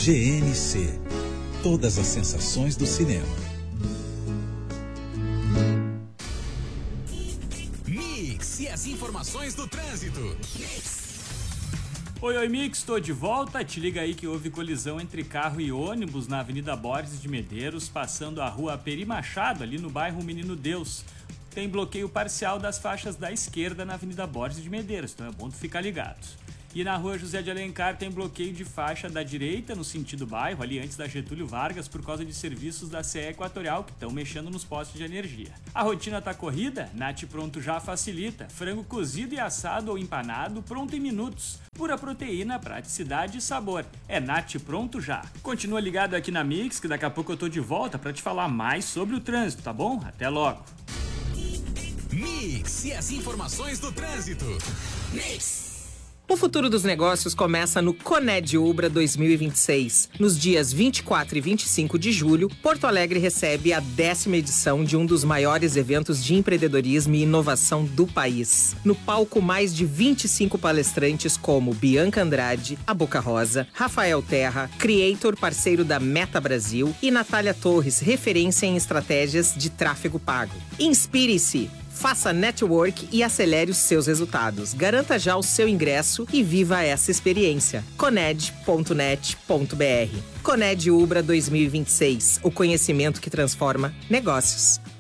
GNC. Todas as sensações do cinema. Mix e as informações do trânsito. Oi, Mix, estou de volta. Te liga aí que houve colisão entre carro e ônibus na Avenida Borges de Medeiros, passando a rua Peri Machado, ali no bairro Menino Deus. Tem bloqueio parcial das faixas da esquerda na Avenida Borges de Medeiros, então é bom tu ficar ligado. E na rua José de Alencar tem bloqueio de faixa da direita no sentido bairro, ali antes da Getúlio Vargas, por causa de serviços da CE Equatorial que estão mexendo nos postos de energia. A rotina tá corrida? Nat Pronto já facilita. Frango cozido e assado ou empanado, pronto em minutos. Pura proteína, praticidade e sabor. É Nat Pronto já. Continua ligado aqui na Mix, que daqui a pouco eu tô de volta para te falar mais sobre o trânsito, tá bom? Até logo. Mix e as informações do trânsito. Mix. O futuro dos negócios começa no Coned Ubra 2026. Nos dias 24 e 25 de julho, Porto Alegre recebe a 10ª edição de um dos maiores eventos de empreendedorismo e inovação do país. No palco, mais de 25 palestrantes como Bianca Andrade, a Boca Rosa, Rafael Terra, Creator, parceiro da Meta Brasil, e Natália Torres, referência em estratégias de tráfego pago. Inspire-se! Faça network e acelere os seus resultados. Garanta já o seu ingresso e viva essa experiência. Coned.net.br. Coned Ubra 2026. O conhecimento que transforma negócios.